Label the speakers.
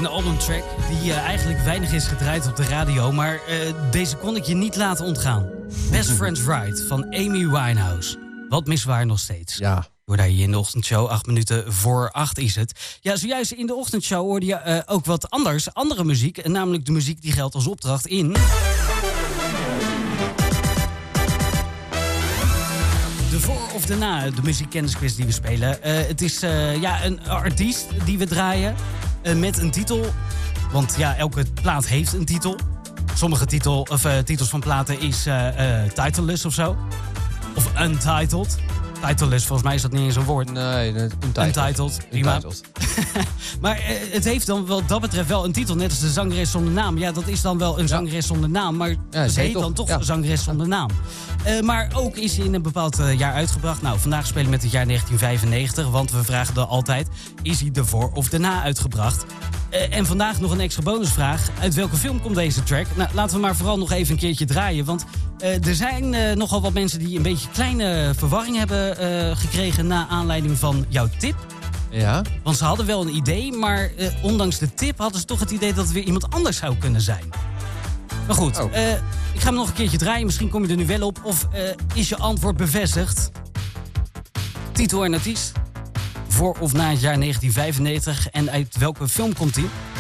Speaker 1: een albumtrack die eigenlijk weinig is gedraaid op de radio, maar deze kon ik je niet laten ontgaan. Best Friends Right van Amy Winehouse. Wat missen we haar nog steeds?
Speaker 2: Ja.
Speaker 1: Hoorde je in de ochtendshow, 8:08 is het. Ja, zojuist in de ochtendshow hoorde je ook wat anders. Andere muziek, namelijk de muziek die geldt als opdracht in... De voor of de na, de muziekkennisquiz die we spelen. Het is een artiest die we draaien met een titel. Want ja, elke plaat heeft een titel. Sommige titels van platen is titelless of zo. Of untitled. Titelless, volgens mij is dat niet eens een woord.
Speaker 2: Nee,
Speaker 1: untitled. Prima. Maar het heeft dan wat dat betreft wel een titel. Net als de zangeres zonder naam. Ja, dat is dan wel een zangeres zonder naam. Maar ze heet dan toch een zangeres zonder naam. Maar ook is hij in een bepaald jaar uitgebracht. Nou, vandaag spelen we met het jaar 1995. Want we vragen dan altijd, is hij ervoor of daarna uitgebracht? En vandaag nog een extra bonusvraag. Uit welke film komt deze track? Nou, laten we maar vooral nog even een keertje draaien. Want er zijn nogal wat mensen die een beetje kleine verwarring hebben gekregen... na aanleiding van jouw tip.
Speaker 2: Ja.
Speaker 1: Want ze hadden wel een idee, maar ondanks de tip hadden ze toch het idee dat het weer iemand anders zou kunnen zijn. Maar goed, ik ga hem nog een keertje draaien. Misschien kom je er nu wel op. Of is je antwoord bevestigd? Titel en artiest. Voor of na het jaar 1995. En uit welke film komt hij?